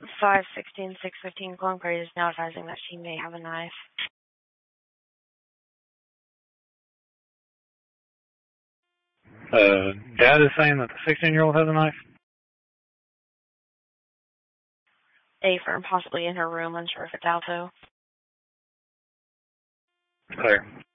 516-615 Concrete is now advising that she may have a knife. Dad is saying that the 16-year-old has a knife? A firm, possibly in her room, unsure if it's out though. Clear.